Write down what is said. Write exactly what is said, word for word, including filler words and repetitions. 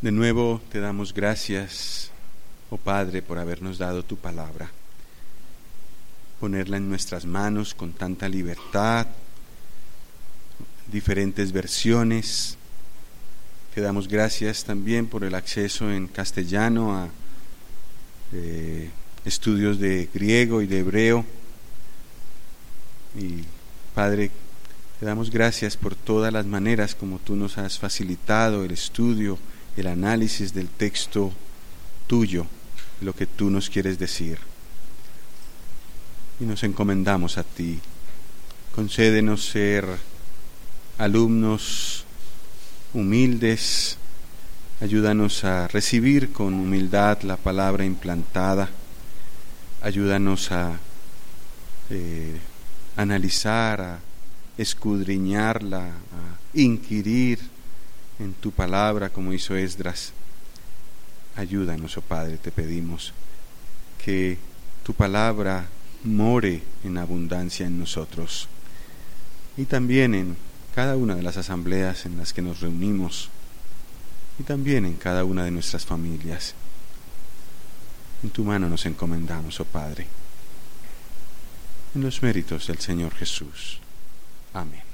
De nuevo te damos gracias, oh Padre, por habernos dado tu palabra, ponerla en nuestras manos con tanta libertad, diferentes versiones. Te damos gracias también por el acceso en castellano a eh, estudios de griego y de hebreo. Y Padre, te damos gracias por todas las maneras como tú nos has facilitado el estudio, el análisis del texto tuyo, lo que tú nos quieres decir. Y nos encomendamos a ti. Concédenos ser alumnos humildes, ayúdanos a recibir con humildad la palabra implantada, ayúdanos a eh, analizar, a escudriñarla, a inquirir en tu palabra como hizo Esdras. Ayúdanos, oh Padre, te pedimos que tu palabra more en abundancia en nosotros y también en cada una de las asambleas en las que nos reunimos y también en cada una de nuestras familias. En tu mano nos encomendamos, oh Padre, en los méritos del Señor Jesús. Amén.